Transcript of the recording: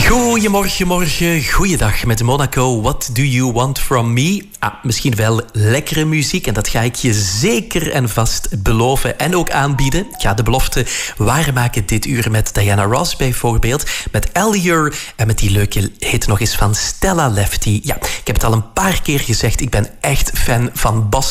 Goedemorgen, morgen, goeiedag met Monaco. What do you want from me? Misschien wel lekkere muziek en dat ga ik je zeker en vast beloven en ook aanbieden. Ik ga de belofte waarmaken dit uur met Diana Ross bijvoorbeeld, met Allier en met die leuke hit nog eens van Stella Lefty. Ja, ik heb het al een paar keer gezegd, ik ben echt fan van Bas